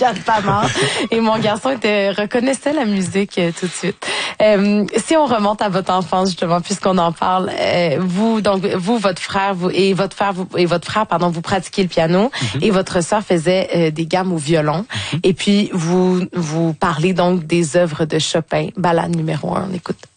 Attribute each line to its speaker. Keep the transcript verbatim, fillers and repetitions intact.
Speaker 1: diapason. Et mon garçon était, reconnaissait la musique euh, tout de suite. Euh, si on remonte à votre enfance, justement, puisqu'on en parle, euh, vous, donc, vous, votre frère, vous, et votre frère, vous, et votre frère, pardon, vous pratiquiez le piano, mm-hmm. et votre sœur faisait euh, des gammes au violon. Mm-hmm. Et puis, vous, vous parlez donc des œuvres de Chopin. Ballade numéro un, on écoute.